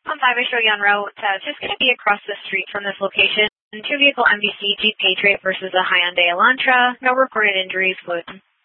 On 5, I show you on route, just going to be across the street from this location. Two-vehicle MVC Jeep Patriot versus a Hyundai Elantra. No reported injuries.